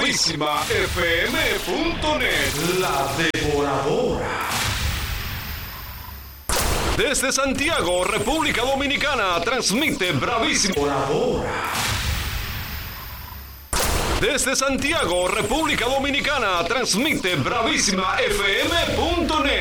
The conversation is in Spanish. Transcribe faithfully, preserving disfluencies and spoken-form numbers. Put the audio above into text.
bravísima f m punto net. La Devoradora. Desde Santiago, República Dominicana, transmite Bravísima Devoradora. Desde Santiago, República Dominicana, transmite bravísima f m punto net.